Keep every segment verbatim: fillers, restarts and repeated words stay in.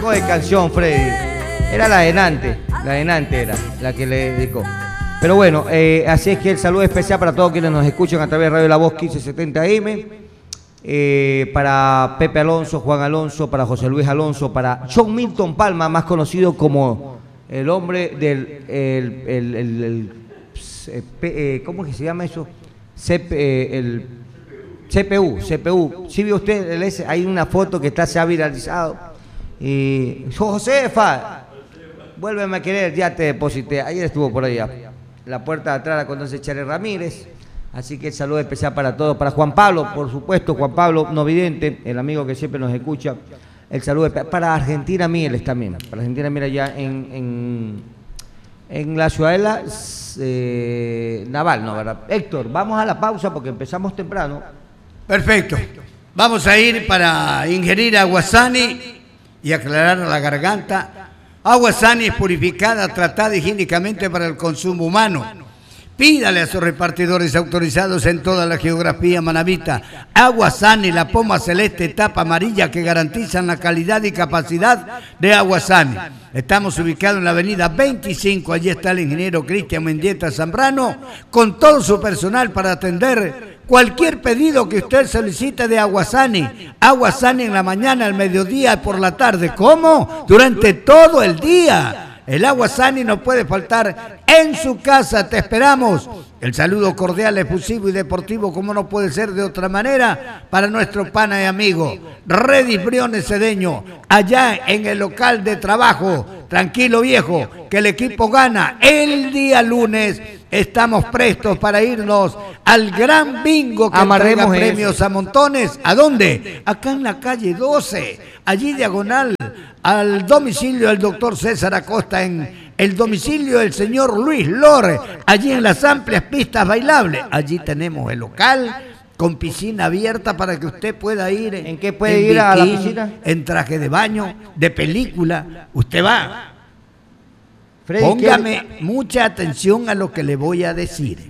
dedicó de canción, Freddy. Era la de Nante, la de Nante era la que le dedicó. Pero bueno, eh, así es que el saludo especial para todos quienes nos escuchan a través de Radio La Voz quince setenta A M, eh, para Pepe Alonso, Juan Alonso, para José Luis Alonso, para John Milton Palma, más conocido como el hombre del, el, el, el, el, el ¿cómo es que se llama eso? C P, el C P U, C P U. ¿Sí vio usted el ese? Hay una foto que está, se ha viralizado. Y Josefa, vuélveme a querer, ya te deposité. Ayer estuvo por allá. La puerta de atrás la conoce Charlie Ramírez. Así que el saludo especial para todos. Para Juan Pablo, por supuesto, Juan Pablo Novidente, el amigo que siempre nos escucha. El saludo especial para Argentina Mieles también. Para Argentina Mieles allá en, en, en la ciudadela eh, Naval, ¿no? ¿Verdad? Héctor, vamos a la pausa porque empezamos temprano. Perfecto. Vamos a ir para ingerir aguasani y aclarar la garganta. Agua Sani es purificada, tratada higiénicamente para el consumo humano. Pídale a sus repartidores autorizados en toda la geografía manabita. Agua Sani, la poma celeste, tapa amarilla que garantizan la calidad y capacidad de Agua Sani. Estamos ubicados en la avenida veinticinco. Allí está el ingeniero Cristian Mendieta Zambrano con todo su personal para atender cualquier pedido que usted solicite de Aguasani. Aguasani en la mañana, al mediodía y por la tarde. ¿Cómo? Durante todo el día. El Aguasani no puede faltar en su casa. Te esperamos. El saludo cordial, efusivo y deportivo, como no puede ser de otra manera, para nuestro pana y amigo Redis Briones Cedeño, allá en el local de trabajo. Tranquilo, viejo, que el equipo gana el día lunes. Estamos prestos para irnos al gran bingo que entrega premios a montones. ¿A dónde? Acá en la calle doce, allí diagonal al domicilio del doctor César Acosta, en el domicilio del señor Luis Lore, allí en las amplias pistas bailables. Allí tenemos el local con piscina abierta para que usted pueda ir. ¿En qué puede ir a la piscina? En traje de baño, de película. Usted va. Freddy, póngame ¿qué? mucha atención a lo que le voy a decir.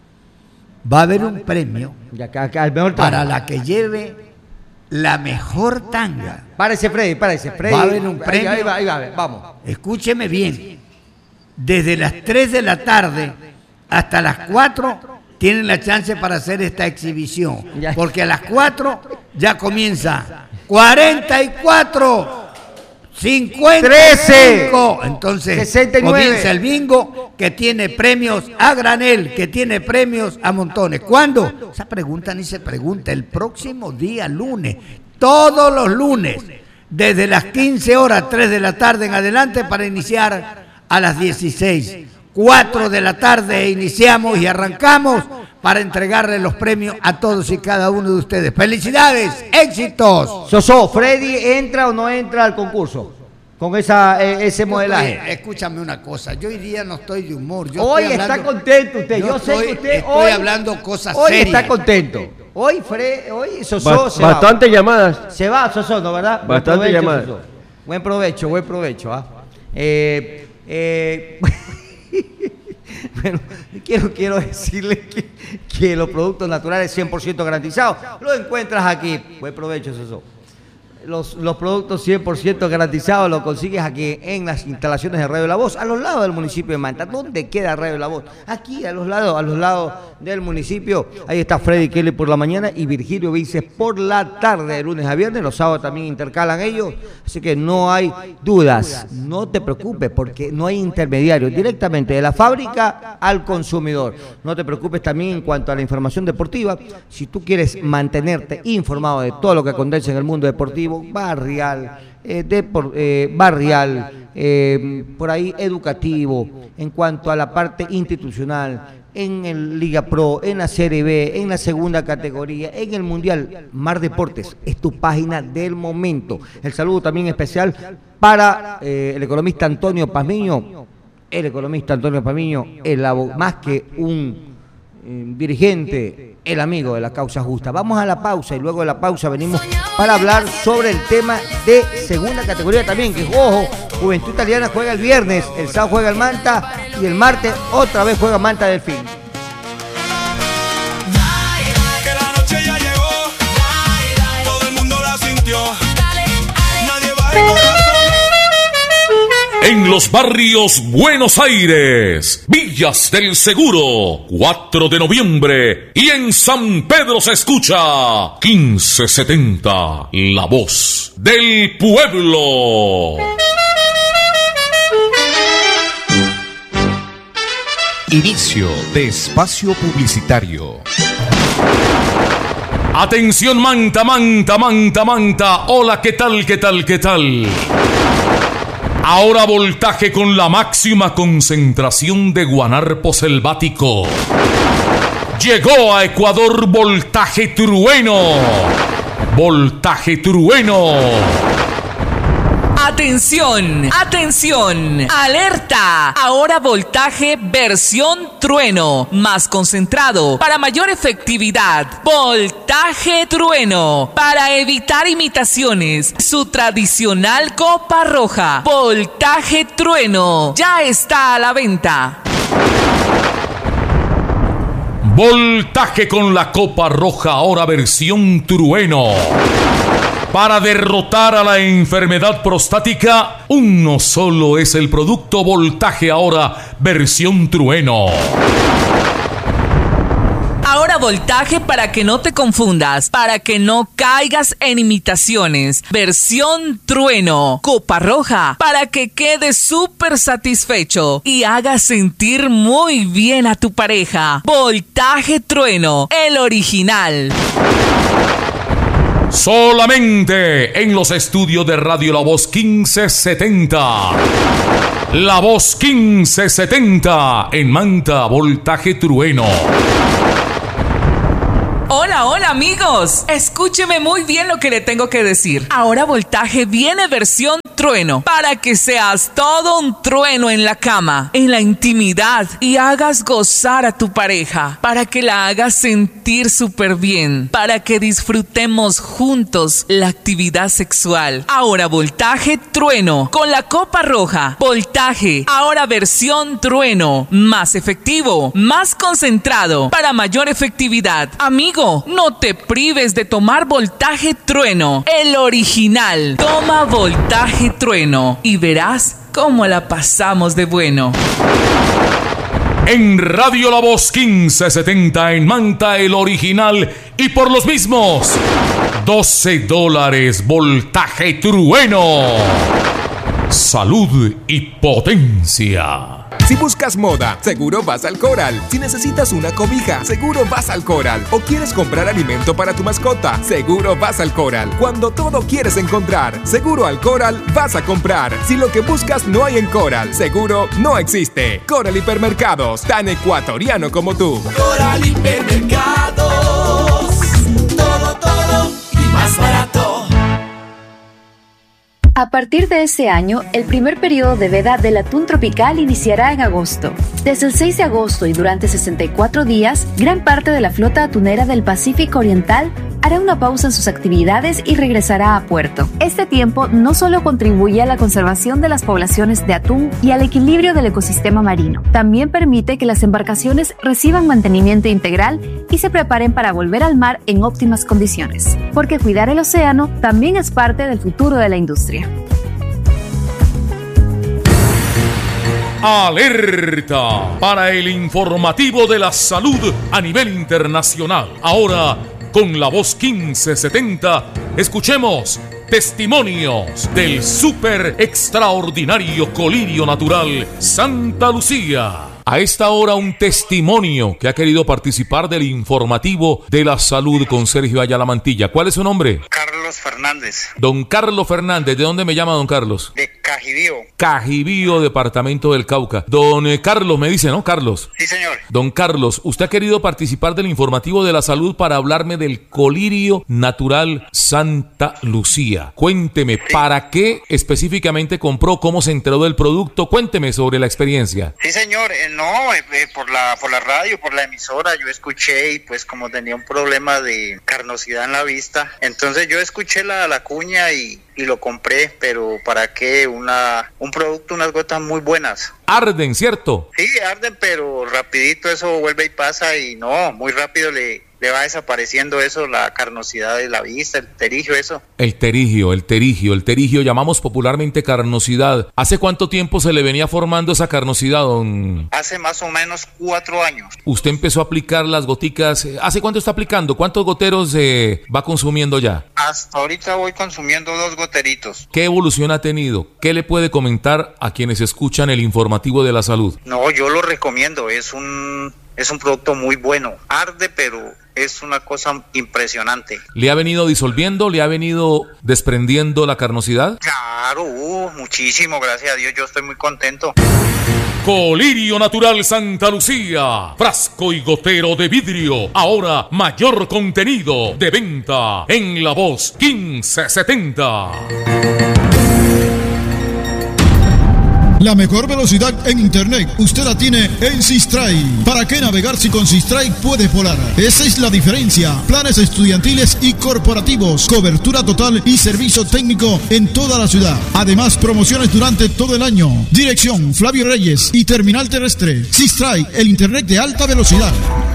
Va a haber un premio ya, acá, acá, el mejor para la que lleve la mejor tanga. Párese, Freddy, párese. Freddy. Va a haber un premio. Ahí va, ahí va, ahí va, vamos. Escúcheme bien. Desde las tres de la tarde hasta las cuatro tienen la chance para hacer esta exhibición. Ya. Porque a las cuatro ya comienza cuarenta y cuatro. cincuenta y cinco. trece. Entonces sesenta y nueve. Comienza el bingo que tiene premios a granel, que tiene premios a montones. ¿Cuándo? Esa pregunta ni se pregunta. El próximo día lunes, todos los lunes, desde las quince horas, tres de la tarde en adelante, para iniciar a las dieciséis. cuatro de la tarde iniciamos y arrancamos para entregarle los premios a todos y cada uno de ustedes. ¡Felicidades! ¡Éxitos! Soso, ¿Freddy entra o no entra al concurso con esa, eh, ese modelaje? Estoy, escúchame una cosa, yo hoy día no estoy de humor. Yo hoy estoy está hablando, contento usted, yo, yo estoy, sé que usted estoy hoy, hablando cosas hoy serias. está contento. Hoy, Fred, hoy Soso ba se Bastante va. llamadas. Se va, Soso, ¿no, verdad? Bastante Buen provecho, llamadas. Soso. Buen provecho, buen provecho. ¿ah? Eh, eh, Bueno, quiero, quiero decirle que, que los productos naturales cien por ciento garantizados los encuentras aquí. Buen provecho, Soso. Los, los productos cien por ciento garantizados los consigues aquí en las instalaciones de Radio La Voz, a los lados del municipio de Manta. ¿Dónde queda Radio La Voz? Aquí, a los lados, a los lados del municipio. Ahí está Freddy Kelly por la mañana y Virgilio Vinces por la tarde, de lunes a viernes. Los sábados también intercalan ellos. Así que no hay dudas. No te preocupes porque no hay intermediarios. Directamente de la fábrica al consumidor. No te preocupes también en cuanto a la información deportiva. Si tú quieres mantenerte informado de todo lo que acontece en el mundo deportivo, barrial, eh, de por, eh, barrial, eh, por ahí educativo, en cuanto a la parte institucional, en el Liga Pro, en la Serie B, en la segunda categoría, en el Mundial. Mar Deportes es tu página del momento. El saludo también especial para eh, el economista Antonio Pazmiño, el economista Antonio Pazmiño, el más que un eh, dirigente, el amigo de la causa justa. Vamos a la pausa y luego de la pausa venimos para hablar sobre el tema de segunda categoría también, que ojo, Juventud Italiana juega el viernes, el sábado juega el Manta y el martes otra vez juega Manta Delfín. Que la noche ya llegó, todo el mundo la sintió, nadie va a reconocer. En los barrios Buenos Aires, Villas del Seguro, cuatro de noviembre. Y en San Pedro se escucha quince setenta, la voz del pueblo. Inicio de espacio publicitario. Atención, Manta, Manta, Manta, Manta. Hola, ¿qué tal, qué tal, qué tal? Ahora voltaje con la máxima concentración de guanarpo selvático. Llegó a Ecuador voltaje trueno. Voltaje trueno. Atención, atención, alerta. Ahora voltaje versión trueno, más concentrado, para mayor efectividad. Voltaje trueno, para evitar imitaciones. Su tradicional copa roja. Voltaje trueno, ya está a la venta. Voltaje con la copa roja, ahora versión trueno. Para derrotar a la enfermedad prostática, uno solo es el producto. Voltaje ahora, versión trueno. Ahora voltaje para que no te confundas, para que no caigas en imitaciones. Versión trueno, copa roja, para que quedes súper satisfecho y hagas sentir muy bien a tu pareja. Voltaje trueno, el original. Solamente en los estudios de Radio La Voz quince setenta. La Voz quince setenta en Manta, voltaje trueno. Hola, hola amigos, escúcheme muy bien lo que le tengo que decir. Ahora voltaje viene versión trueno, para que seas todo un trueno en la cama, en la intimidad, y hagas gozar a tu pareja, para que la hagas sentir súper bien, para que disfrutemos juntos la actividad sexual. Ahora voltaje trueno, con la copa roja. Voltaje, ahora versión trueno, más efectivo, más concentrado, para mayor efectividad. Amigo, no te prives de tomar voltaje trueno, el original. Toma voltaje trueno y verás cómo la pasamos de bueno. En Radio La Voz quince setenta en Manta, el original, y por los mismos doce dólares voltaje trueno. Salud y potencia. Si buscas moda, seguro vas al Coral. Si necesitas una cobija, seguro vas al Coral. O quieres comprar alimento para tu mascota, seguro vas al Coral. Cuando todo quieres encontrar, seguro al Coral vas a comprar. Si lo que buscas no hay en Coral, seguro no existe. Coral Hipermercados, tan ecuatoriano como tú. Coral Hipermercados. Todo, todo y más barato. A partir de este año, el primer periodo de veda del atún tropical iniciará en agosto. Desde el seis de agosto y durante sesenta y cuatro días, gran parte de la flota atunera del Pacífico Oriental hará una pausa en sus actividades y regresará a puerto. Este tiempo no solo contribuye a la conservación de las poblaciones de atún y al equilibrio del ecosistema marino, también permite que las embarcaciones reciban mantenimiento integral y se preparen para volver al mar en óptimas condiciones, porque cuidar el océano también es parte del futuro de la industria. Alerta para el informativo de la salud a nivel internacional. Ahora, con La Voz quince setenta, escuchemos testimonios del súper extraordinario colirio natural Santa Lucía. A esta hora un testimonio que ha querido participar del informativo de la salud con Sergio Ayala Mantilla. ¿Cuál es su nombre? Carlos Fernández. Don Carlos Fernández. ¿De dónde me llama don Carlos? De Cajibío. Cajibío, departamento del Cauca. Don eh, Carlos me dice, ¿no? Carlos. Sí, señor. Don Carlos, usted ha querido participar del informativo de la salud para hablarme del colirio natural Santa Lucía. Cuénteme, sí. ¿Para qué específicamente compró? ¿Cómo se enteró del producto? Cuénteme sobre la experiencia. Sí, señor. Eh, no, eh, eh, por la por la radio, por la emisora, yo escuché y pues como tenía un problema de carnosidad en la vista, entonces yo escuché la, la cuña y, y lo compré, pero ¿para qué? Una, un producto, unas gotas muy buenas. Arden, ¿cierto? Sí, arden, pero rapidito eso vuelve y pasa y no, muy rápido le... le va desapareciendo eso, la carnosidad de la vista, el terigio, eso. El terigio, el terigio, el terigio llamamos popularmente carnosidad. ¿Hace cuánto tiempo se le venía formando esa carnosidad, don? Hace más o menos cuatro años. Usted empezó a aplicar las goticas. ¿Hace cuánto está aplicando? ¿Cuántos goteros eh, va consumiendo ya? Hasta ahorita voy consumiendo dos goteritos. ¿Qué evolución ha tenido? ¿Qué le puede comentar a quienes escuchan el informativo de la salud? No, yo lo recomiendo, es un, es un producto muy bueno. Arde, pero es una cosa impresionante. ¿Le ha venido disolviendo? ¿Le ha venido desprendiendo la carnosidad? Claro, uh, muchísimo, gracias a Dios, yo estoy muy contento. Colirio Natural Santa Lucía, frasco y gotero de vidrio, ahora mayor contenido, de venta en La Voz quince setenta. La mejor velocidad en internet usted la tiene en Sistray. ¿Para qué navegar si con Sistray puede volar? Esa es la diferencia. Planes estudiantiles y corporativos, cobertura total y servicio técnico en toda la ciudad. Además, promociones durante todo el año. Dirección Flavio Reyes y Terminal Terrestre. Sistray, el internet de alta velocidad.